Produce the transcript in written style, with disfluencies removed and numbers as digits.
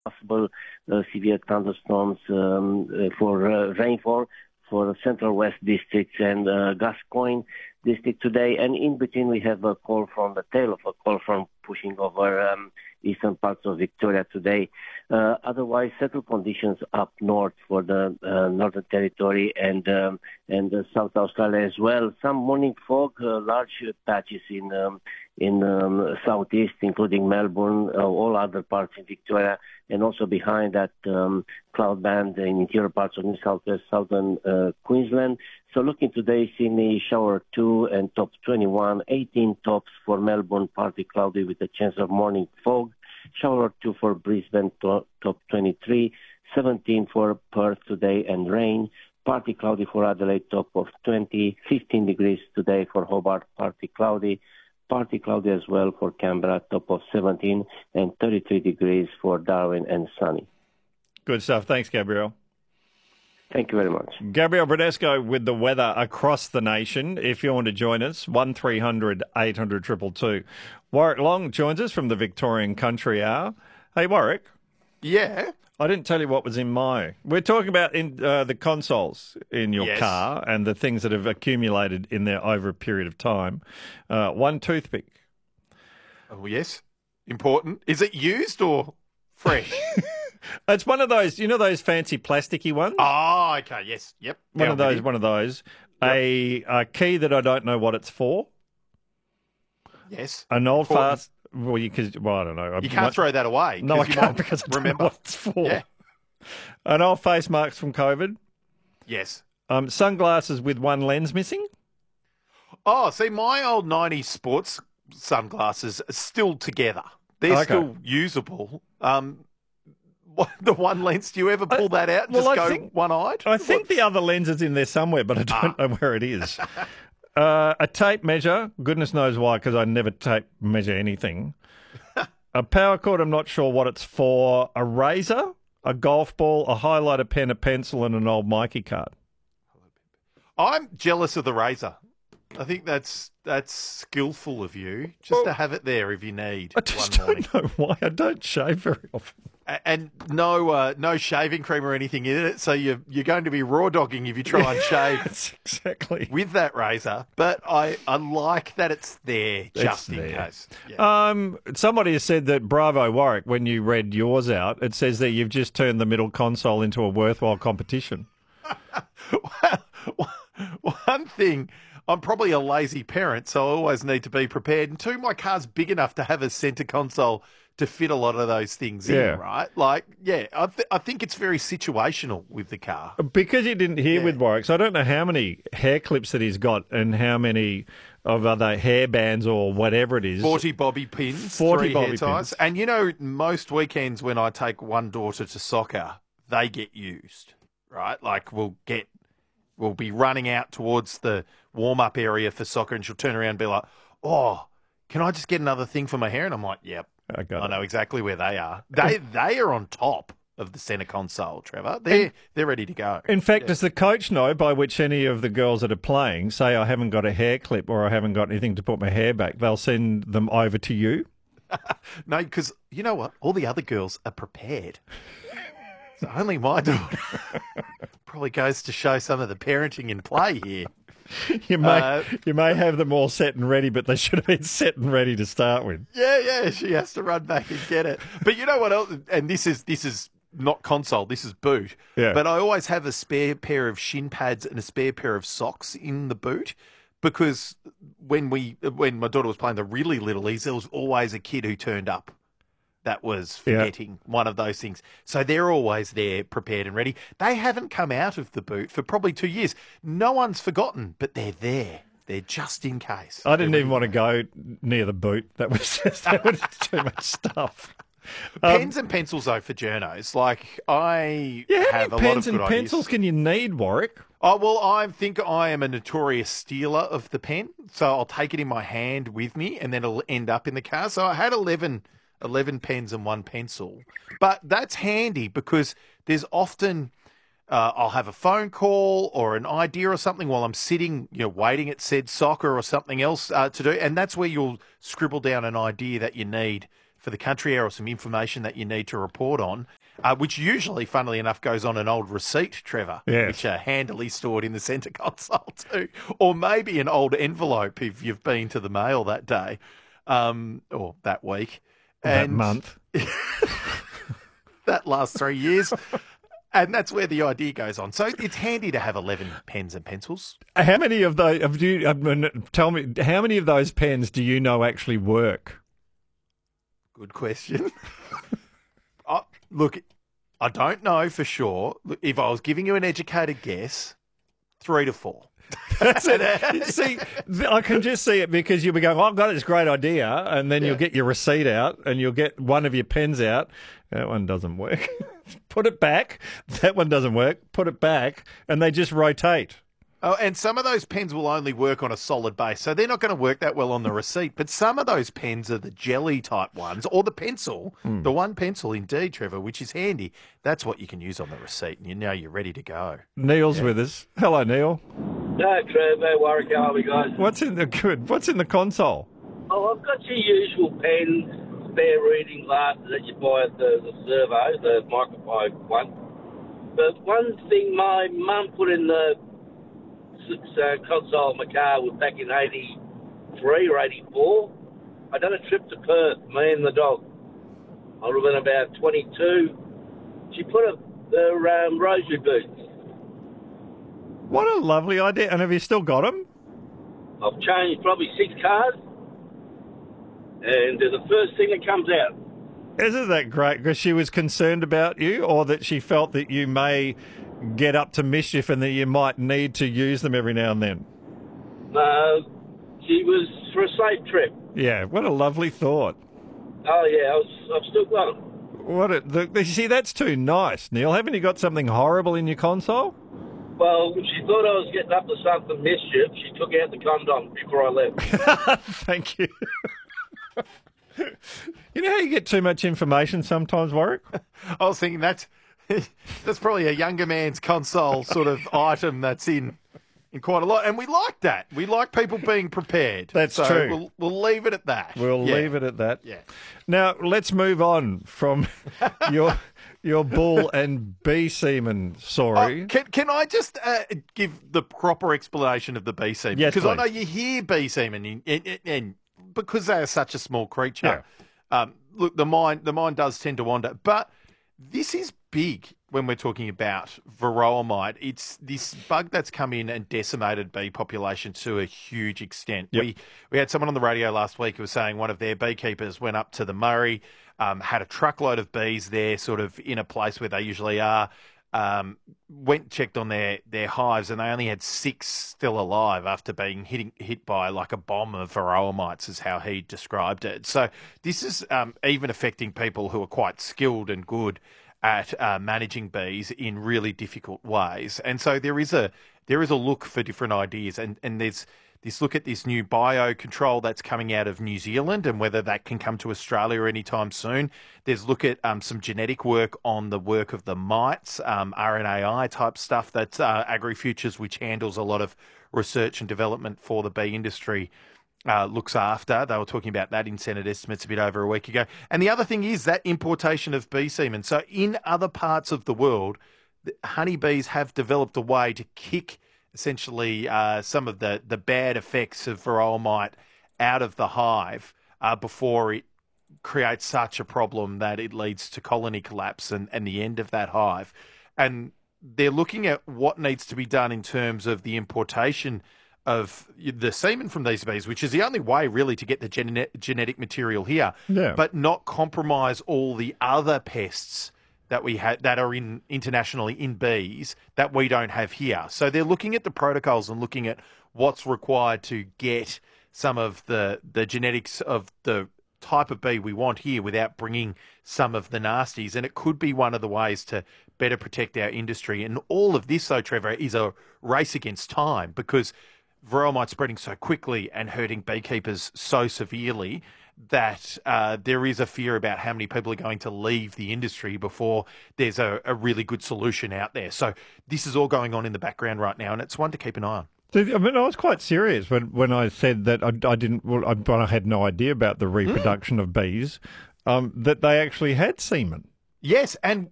possible severe thunderstorms for rainfall for Central West districts and Gascoyne district today. And in between, we have a call from the tail of a call from pushing over eastern parts of Victoria today. Otherwise, settled conditions up north for the Northern Territory and South Australia as well. Some morning fog, large patches in southeast, including Melbourne, all other parts in Victoria, and also behind that cloud band in interior parts of New South Wales, southern Queensland. So looking today, Sydney shower 2 and top 21, 18 tops for Melbourne, partly cloudy with a chance of morning fog. Shower 2 for Brisbane, top 23, 17 for Perth today and rain. Partly cloudy for Adelaide, top of 20, 15 degrees today for Hobart, partly cloudy as well for Canberra, top of 17, and 33 degrees for Darwin and sunny. Good stuff. Thanks, Gabriel. Thank you very much. Gabriel Bradesco with the weather across the nation. If you want to join us, 1300 800 222. Warwick Long joins us from the Victorian Country Hour. Hey, Warwick. Yeah? I didn't tell you what was in my... We're talking about the consoles in your car and the things that have accumulated in there over a period of time. One toothpick. Oh, yes. Important. Is it used or fresh? It's one of those, you know, those fancy plasticky ones? Oh, okay. Yes. Yep. One of those. Yep. A key that I don't know what it's for. Yes. An old fast... Well, I don't know. You can't throw that away. No, I can't because I don't know what it's for. Yeah. An old face marks from COVID. Yes. Sunglasses with one lens missing. Oh, see, my old 90s sports sunglasses are still together. They're still usable. The one lens, do you ever pull that out and just go one-eyed? I think the other lens is in there somewhere, but I don't know where it is. A tape measure, goodness knows why, because I never tape measure anything. A power cord, I'm not sure what it's for. A razor, a golf ball, a highlighter pen, a pencil, and an old Mikey card. I'm jealous of the razor. I think that's skillful of you, just to have it there if you need. I just don't know why. I don't shave very often. And no shaving cream or anything in it, so you're going to be raw dogging if you try and shave. That's exactly with that razor. But I like that it's there just in case. Yeah. Somebody has said that bravo, Warwick, when you read yours out, it says that you've just turned the middle console into a worthwhile competition. One thing, I'm probably a lazy parent, so I always need to be prepared. And two, my car's big enough to have a centre console to fit a lot of those things in, right? Like, I think it's very situational with the car. Because you didn't hear with Warwick, so I don't know how many hair clips that he's got and how many of other hair bands or whatever it is. 40 bobby pins, 40 3 bobby hair ties. pins. And, you know, most weekends when I take one daughter to soccer, they get used, right? Like, we'll be running out towards the warm-up area for soccer and she'll turn around and be like, oh, can I just get another thing for my hair? And I'm like, yep. I know exactly where they are. They are on top of the centre console, Trevor. They're ready to go. In fact, does the coach know by which any of the girls that are playing say I haven't got a hair clip or I haven't got anything to put my hair back, they'll send them over to you? No, because you know what? All the other girls are prepared. So only my daughter probably goes to show some of the parenting in play here. You may have them all set and ready, but they should have been set and ready to start with. Yeah, she has to run back and get it. But you know what else? And this is not console, this is boot. Yeah. But I always have a spare pair of shin pads and a spare pair of socks in the boot because when my daughter was playing the really littlies, there was always a kid who turned up that was forgetting one of those things. So they're always there, prepared and ready. They haven't come out of the boot for probably 2 years. No one's forgotten, but they're there. They're just in case. I didn't even want to go near the boot. That was too much stuff. Pens and pencils, though, for journos. Like, I have a lot of good pens and pencils can you need, Warwick? Oh, well, I think I am a notorious stealer of the pen, so I'll take it in my hand with me, and then it'll end up in the car. So I had 11 pens and 1 pencil. But that's handy because there's often I'll have a phone call or an idea or something while I'm sitting, waiting at said soccer or something else to do. And that's where you'll scribble down an idea that you need for the country air or some information that you need to report on, which usually, funnily enough, goes on an old receipt, Trevor, which are handily stored in the centre console too, or maybe an old envelope if you've been to the mail that day or that week. That month. That last 3 years. And that's where the idea goes on. So it's handy to have 11 pens and pencils. How many of those, tell me, how many of those pens do you know actually work? Good question. Look, I don't know for sure. If I was giving you an educated guess, 3 to 4. That's it. See, I can just see it because you'll be going, I've got this great idea, and then you'll get your receipt out and you'll get one of your pens out. That one doesn't work. Put it back. That one doesn't work. Put it back. And they just rotate. Oh, and some of those pens will only work on a solid base, so they're not going to work that well on the receipt. But some of those pens are the jelly type ones, or the pencil, the one pencil indeed, Trevor, which is handy. That's what you can use on the receipt, and you know you're ready to go. Neil's with us. Hello, Neil. No, Trevor, Warwick, how are we, guys? What's in the console? Oh, I've got your usual pens, spare reading glasses that you buy at the Servo, the microfiber one. But one thing my mum put in the console of my car was back in 83 or 84. I done a trip to Perth, me and the dog. I would have been about 22. She put the rosary boots. What a lovely idea. And have you still got them? I've changed probably 6 cars. And they're the first thing that comes out. Isn't that great? Because she was concerned about you, or that she felt that you may get up to mischief and that you might need to use them every now and then? No, she was for a safe trip. Yeah, what a lovely thought. Oh, yeah, I've still got them. You see, that's too nice, Neil. Haven't you got something horrible in your console? Well, she thought I was getting up to something mischief. She took out the condom before I left. Thank you. You know how you get too much information sometimes, Warwick? I was thinking that's probably a younger man's console sort of item that's in quite a lot. And we like that. We like people being prepared. That's true. We'll leave it at that. We'll leave it at that. Yeah. Now, let's move on from your bull and bee semen story. Can I just give the proper explanation of the bee semen? Yes, because I know please. you hear bee semen and because they are such a small creature, look, the mind does tend to wander. But this is big when we're talking about varroa mite. It's this bug that's come in and decimated bee population to a huge extent. Yep. We had someone on the radio last week who was saying one of their beekeepers went up to the Murray, had a truckload of bees there, sort of in a place where they usually are, checked on their hives, and they only had 6 still alive after being hit by like a bomb of varroa mites, is how he described it. So this is even affecting people who are quite skilled and good at managing bees in really difficult ways. And so there is a look for different ideas, and there's this look at this new biocontrol that's coming out of New Zealand and whether that can come to Australia anytime soon. There's look at some genetic work on the work of the mites, RNAi type stuff that AgriFutures, which handles a lot of research and development for the bee industry, looks after. They were talking about that in Senate estimates a bit over a week ago. And the other thing is that importation of bee semen. So in other parts of the world, honeybees have developed a way to kick essentially some of the bad effects of varroa mite out of the hive before it creates such a problem that it leads to colony collapse and the end of that hive. And they're looking at what needs to be done in terms of the importation of the semen from these bees, which is the only way really to get the genetic material here, but not compromise all the other pests that we have that are internationally in bees that we don't have here. So they're looking at the protocols and looking at what's required to get some of the genetics of the type of bee we want here without bringing some of the nasties. And it could be one of the ways to better protect our industry. And all of this, though, Trevor, is a race against time because varroa mite's spreading so quickly and hurting beekeepers so severely that there is a fear about how many people are going to leave the industry before there's a really good solution out there. So this is all going on in the background right now, and it's one to keep an eye on. I mean, I was quite serious when I said that I had no idea about the reproduction of bees. that they actually had semen. Yes, and